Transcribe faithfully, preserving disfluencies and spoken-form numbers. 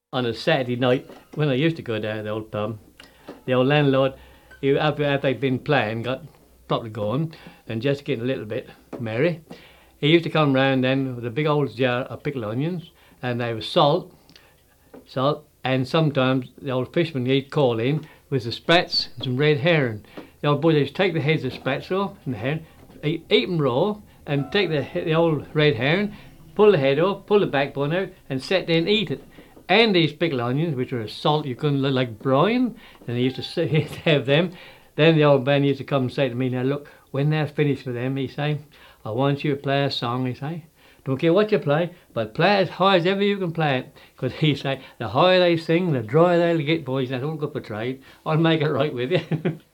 On a Saturday night, when I used to go down to the old pub, the old landlord, he, after, after they'd been playing, got properly going, and just getting a little bit merry, he used to come round then with a big old jar of pickled onions, and they were salt, salt, and sometimes the old fisherman he'd call in with the sprats and some red herring. The old boys used to take the heads of the sprats off and the herring, eat, eat them raw, and take the, the old red herring, pull the head off, pull the backbone out, and sit there and eat it. And these pickled onions, which were salt, you couldn't look like brine, and they used to sit, have them. Then the old man used to come and say to me, now look, when they're finished with them, he say, I want you to play a song, he say. Don't care what you play, but play as high as ever you can play it. Because he say, the higher they sing, the drier they'll get, boys, that's all good for trade. I'll make it right with you.